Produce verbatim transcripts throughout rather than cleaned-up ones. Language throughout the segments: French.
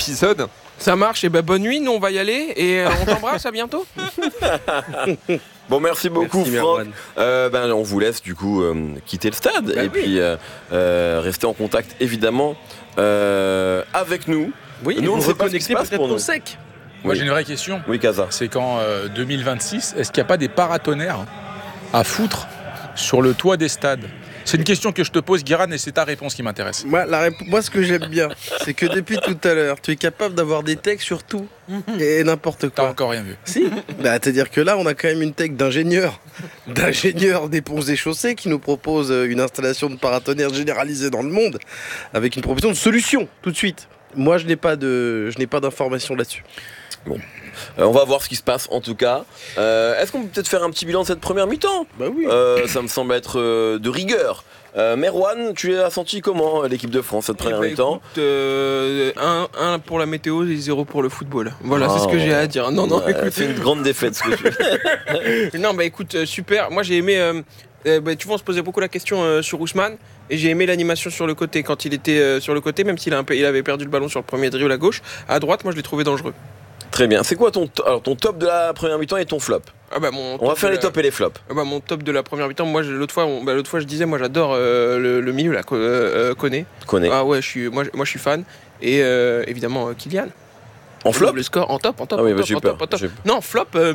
épisode. Ça marche, et ben bonne nuit, nous on va y aller et euh, on t'embrasse, à bientôt. Bon, merci beaucoup, Merci, Franck. Merwan. Euh, ben, on vous laisse du coup euh, quitter le stade Bah et oui. puis euh, euh, rester en contact évidemment euh, avec nous. Oui, Nous, on vous ne sait pas ce qui se reconnectez passe peut-être pour nous. au sec. Moi, Oui. j'ai une vraie question. Oui, Casa. C'est qu'en euh, deux mille vingt-six, est-ce qu'il n'y a pas des paratonnerres à foutre sur le toit des stades ? C'est une question que je te pose, Guiran, et c'est ta réponse qui m'intéresse. Moi, la répo- Moi, ce que j'aime bien, c'est que depuis tout à l'heure, tu es capable d'avoir des techs sur tout et n'importe T'as quoi. encore rien vu. Si, bah, c'est-à-dire que là, on a quand même une tech d'ingénieur, d'ingénieur des ponts et chaussées qui nous propose euh, une installation de paratonnerre généralisée dans le monde avec une proposition de solution tout de suite. Moi, je n'ai pas de, je n'ai pas d'informations là-dessus. Euh, on va voir ce qui se passe en tout cas. Euh, Est-ce qu'on peut peut-être faire un petit bilan de cette première mi-temps ? Bah oui. Euh, Ça me semble être euh, de rigueur. Euh, Merwan, tu as senti comment euh, l'équipe de France cette première Eh ben, mi-temps ? écoute, euh, un, un pour la météo et zéro pour le football. Voilà, c'est ce que Oh. j'ai à dire. Non, non, Ouais, écoute. c'est une grande défaite ce que tu Non, bah écoute, euh, super. Moi j'ai aimé. euh, euh, bah, tu vois, on se posait beaucoup la question euh, sur Ousmane. Et j'ai aimé l'animation sur le côté. Quand il était euh, sur le côté, même s'il a un peu, il avait perdu le ballon sur le premier dribble à gauche, à droite, moi je l'ai trouvé dangereux. Très bien. C'est quoi ton, to- alors, ton top de la première mi-temps et ton flop ? Ah bah mon On va top faire de les la- tops et les flops. Ah bah, mon top de la première mi-temps, moi je- l'autre fois, on- bah, l'autre fois je disais, moi j'adore euh, le, le milieu là, Co- euh, euh, Koné. Connais. Ah ouais, je suis, moi, je- moi je suis fan. Et euh, évidemment euh, Kylian. En flop ? Le score en top, en top, Ah oui, en bah, top, j'ai eu en top, peur. en top. J'ai- Non, flop. euh,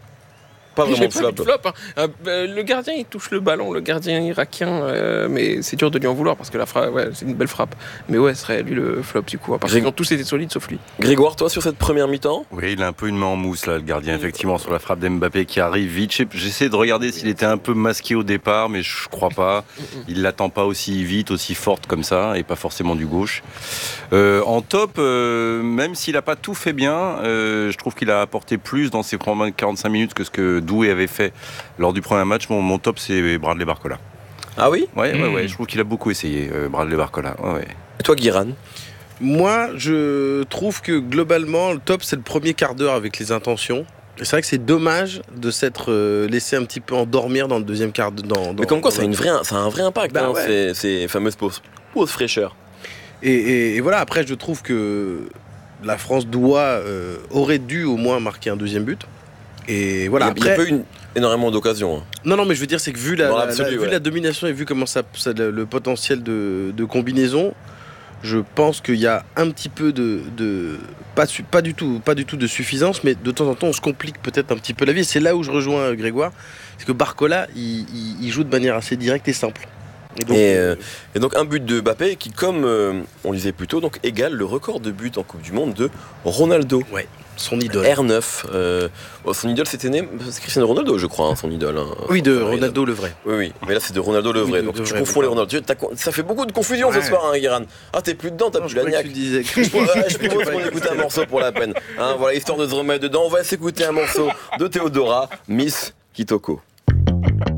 Pas J'ai vraiment de pas flop. vu de flop, hein. Euh, euh, le gardien il touche le ballon, le gardien irakien, euh, mais c'est dur de lui en vouloir parce que la frappe, ouais, c'est une belle frappe. Mais ouais, ce serait lui le flop du coup, hein, parce Grég- qu'ils ont tous été solides sauf lui. Grégoire, toi sur cette première mi-temps ? Oui, il a un peu une main en mousse là, le gardien, effectivement, sur la frappe d'Mbappé qui arrive vite. J'ai- J'essaie de regarder s'il était un peu masqué au départ, mais je crois pas. Il l'attend pas aussi vite, aussi forte comme ça, et pas forcément du gauche. Euh, en top, euh, même s'il a pas tout fait bien, euh, je trouve qu'il a apporté plus dans ses premières quarante-cinq minutes que ce que Doué avait fait lors du premier match. Mon, mon top, c'est Bradley Barcola. Ah oui ? Ouais, ouais, Mmh. ouais, je trouve qu'il a beaucoup essayé, euh, Bradley Barcola. Ouais, ouais. Et toi, Guiran ? Moi, je trouve que globalement, le top, c'est le premier quart d'heure avec les intentions. Et c'est vrai que c'est dommage de s'être euh, laissé un petit peu endormir dans le deuxième quart de dans, dans- Mais comme quoi, dans ça a, le- une vraie, ça a un vrai impact, Bah hein, ouais. ces, ces fameuses pauses, pauses fraîcheur. Et, et- et voilà, après, je trouve que la France doit, euh, aurait dû au moins marquer un deuxième but. Et voilà, il n'y a, après... pas eu une- énormément d'occasions. hein. Non, non, mais je veux dire, c'est que vu la, Dans la- l'absolu, la- vu ouais. la domination et vu comment ça, ça- le, le potentiel de, de combinaison, je pense qu'il y a un petit peu de, de pas, su- pas du tout, pas du tout de suffisance, mais de temps en temps, on se complique peut-être un petit peu la vie. Et c'est là où je rejoins euh, Grégoire, c'est que Barcola, il, il- il joue de manière assez directe et simple. Et donc, Et, euh, Et donc un but de Mbappé qui, comme euh, on le disait plus tôt, donc égale le record de buts en Coupe du Monde de Ronaldo. ouais, son idole. R neuf. euh, bon, son idole c'était né, c'est Cristiano Ronaldo je crois, hein, son idole. hein. Oui, de Enfin, Ronaldo le vrai. Oui, oui, mais là c'est de Ronaldo le Oui, vrai. de- donc de tu vrai, confonds les oui. Ronaldo. T'as con- Ça fait beaucoup de confusion ce Ouais. soir, hein, Guéran. Ah, t'es plus dedans, t'as Non, plus je la croyais que niaque. tu disais que- Je propose- je propose qu'on écoute un morceau pour la peine. Hein, voilà, histoire de se remettre dedans. On va s'écouter un morceau de Théodora, Miss Kitoko.